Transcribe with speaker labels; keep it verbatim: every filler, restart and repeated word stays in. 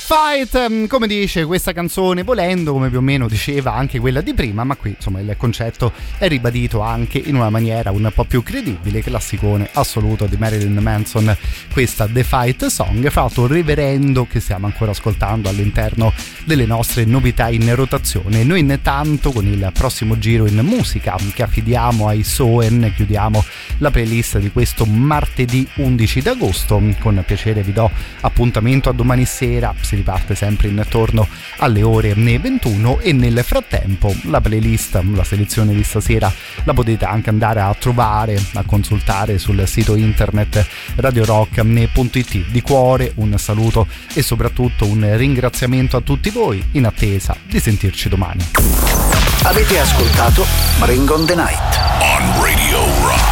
Speaker 1: Fight, come dice questa canzone, volendo, come più o meno diceva anche quella di prima, ma qui insomma il concetto è ribadito anche in una maniera un po' più credibile. Classicone assoluto di Marilyn Manson, questa The Fight Song, fra l'altro reverendo che stiamo ancora ascoltando all'interno delle nostre novità in rotazione. Noi intanto con il prossimo giro in musica che affidiamo ai Soen chiudiamo la playlist di questo martedì undici d'agosto. Con piacere vi do appuntamento a domani sera, si riparte sempre intorno alle ore ventuno, e nel frattempo la playlist, la selezione di stasera la potete anche andare a trovare, a consultare sul sito internet radio rock punto it. Di cuore un saluto e soprattutto un ringraziamento a tutti voi, in attesa di sentirci domani.
Speaker 2: Avete ascoltato Ring on the Night on Radio Rock.